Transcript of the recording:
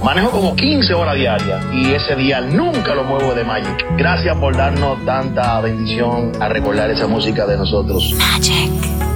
Manejo como 15 horas diarias y ese día nunca lo muevo de Magic. Gracias por darnos tanta bendición a recordar esa música de nosotros. Magic.